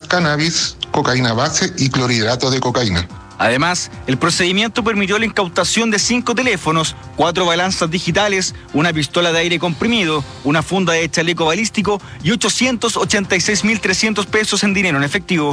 cannabis, cocaína base y clorhidrato de cocaína. Además, el procedimiento permitió la incautación de 5 teléfonos, 4 balanzas digitales, una pistola de aire comprimido, una funda de chaleco balístico y 886.300 pesos en dinero en efectivo.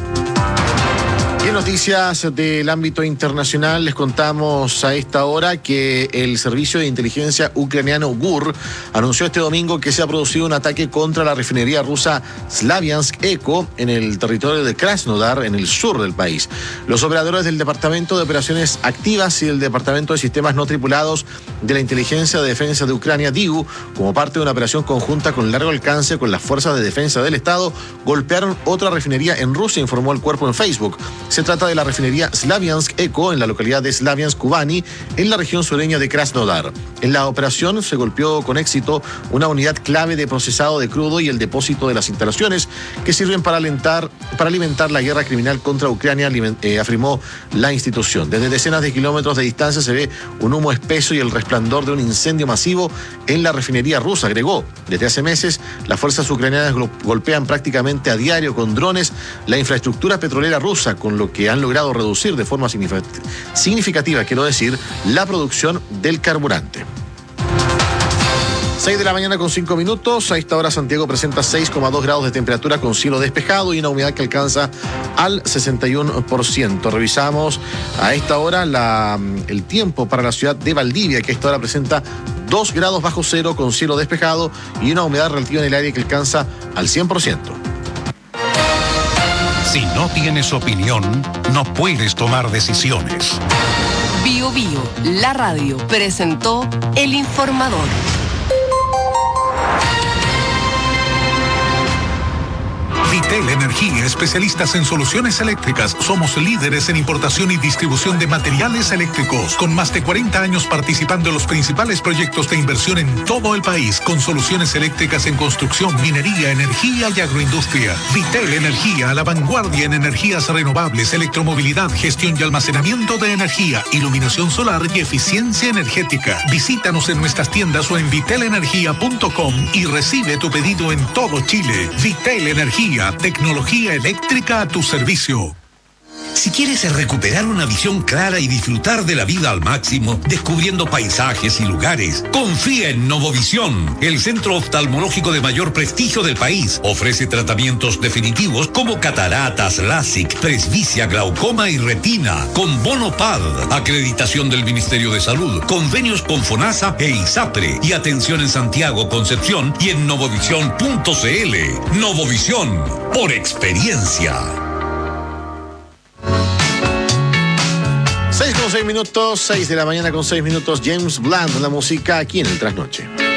Y en noticias del ámbito internacional les contamos a esta hora que el servicio de inteligencia ucraniano GUR anunció este domingo que se ha producido un ataque contra la refinería rusa Slaviansk Eco en el territorio de Krasnodar, en el sur del país. Los operadores del Departamento de Operaciones Activas y el Departamento de Sistemas No Tripulados de la Inteligencia de Defensa de Ucrania, DIU, como parte de una operación conjunta con largo alcance con las fuerzas de defensa del Estado, golpearon otra refinería en Rusia, informó el cuerpo en Facebook. Se trata de la refinería Slaviansk Eco en la localidad de Slaviansk-Kubani, en la región sureña de Krasnodar. En la operación se golpeó con éxito una unidad clave de procesado de crudo y el depósito de las instalaciones que sirven para alimentar la guerra criminal contra Ucrania, afirmó la institución. Desde decenas de kilómetros de distancia se ve un humo espeso y el resplandor de un incendio masivo en la refinería rusa, agregó. Desde hace meses, las fuerzas ucranianas golpean prácticamente a diario con drones la infraestructura petrolera rusa, con lo que han logrado reducir de forma significativa, la producción del carburante. 6 de la mañana con 5 minutos. A esta hora Santiago presenta 6,2 grados de temperatura con cielo despejado y una humedad que alcanza al 61%. Revisamos a esta hora el tiempo para la ciudad de Valdivia, que a esta hora presenta 2 grados bajo cero con cielo despejado y una humedad relativa en el aire que alcanza al 100%. Si no tienes opinión, no puedes tomar decisiones. Bio Bio, la radio, presentó El Informador. Vitel Energía, especialistas en soluciones eléctricas. Somos líderes en importación y distribución de materiales eléctricos, con más de 40 años participando en los principales proyectos de inversión en todo el país, con soluciones eléctricas en construcción, minería, energía y agroindustria. Vitel Energía, a la vanguardia en energías renovables, electromovilidad, gestión y almacenamiento de energía, iluminación solar y eficiencia energética. Visítanos en nuestras tiendas o en vitelenergia.com y recibe tu pedido en todo Chile. Vitel Energía, tecnología eléctrica a tu servicio. Si quieres recuperar una visión clara y disfrutar de la vida al máximo, descubriendo paisajes y lugares, confía en Novovisión, el centro oftalmológico de mayor prestigio del país. Ofrece tratamientos definitivos como cataratas, LASIK, presbicia, glaucoma y retina, con bono PAD, acreditación del Ministerio de Salud, convenios con FONASA e ISAPRE, y atención en Santiago, Concepción y en novovisión.cl. Novovisión, por experiencia. 6 con 6 minutos, 6 de la mañana con 6 minutos. James Blunt, la música aquí en el Trasnoche.